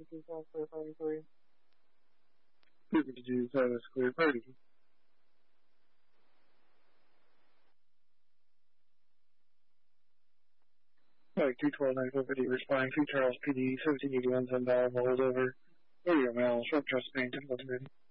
52 South, clear party for you. 52 South, clear party. Like 212-9450, responding to Charles PD, 1781 $7 holdover. Radio mail, short trust pain, typical to